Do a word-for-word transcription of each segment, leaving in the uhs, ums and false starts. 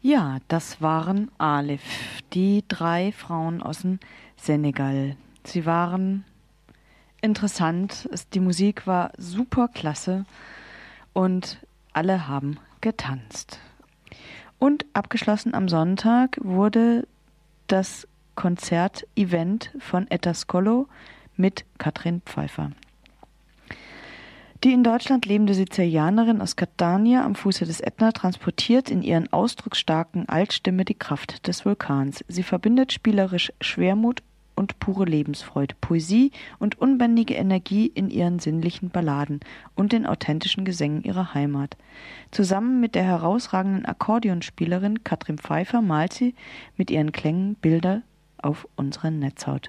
Ja, das waren Alif, die drei Frauen aus dem Senegal. Sie waren interessant, es, die Musik war super klasse und alle haben getanzt. Und abgeschlossen am Sonntag wurde das Konzertevent von Etascolo mit Katrin Pfeiffer. Die in Deutschland lebende Sizilianerin aus Catania am Fuße des Ätna transportiert in ihren ausdrucksstarken Altstimme die Kraft des Vulkans. Sie verbindet spielerisch Schwermut und pure Lebensfreude, Poesie und unbändige Energie in ihren sinnlichen Balladen und den authentischen Gesängen ihrer Heimat. Zusammen mit der herausragenden Akkordeonspielerin Katrin Pfeiffer malt sie mit ihren Klängen Bilder auf unsere Netzhaut.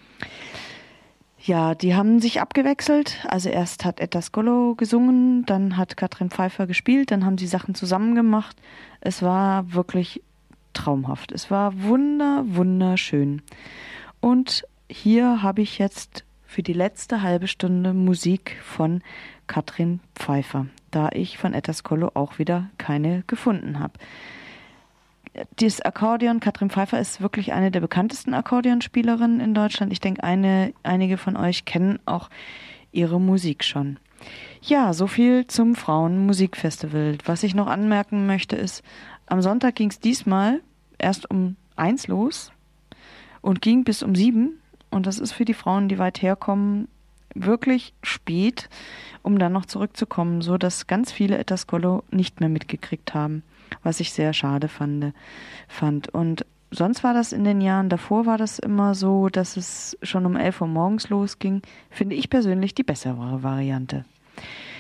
Ja, die haben sich abgewechselt. Also erst hat Etascolo gesungen, dann hat Katrin Pfeiffer gespielt, dann haben sie Sachen zusammen gemacht. Es war wirklich traumhaft. Es war wunder, wunderschön. Und hier habe ich jetzt für die letzte halbe Stunde Musik von Katrin Pfeiffer, da ich von Etascolo auch wieder keine gefunden habe. Das Akkordeon, Katrin Pfeiffer ist wirklich eine der bekanntesten Akkordeonspielerinnen in Deutschland. Ich denke, eine, einige von euch kennen auch ihre Musik schon. Ja, so viel zum Frauenmusikfestival. Was ich noch anmerken möchte ist, am Sonntag ging es diesmal erst um eins los und ging bis um sieben. Und das ist für die Frauen, die weit herkommen, wirklich spät, um dann noch zurückzukommen, so dass ganz viele Etascolo nicht mehr mitgekriegt haben, was ich sehr schade fand. fand. Und sonst war das in den Jahren davor, war das immer so, dass es schon um elf Uhr morgens losging. Finde ich persönlich die bessere Variante.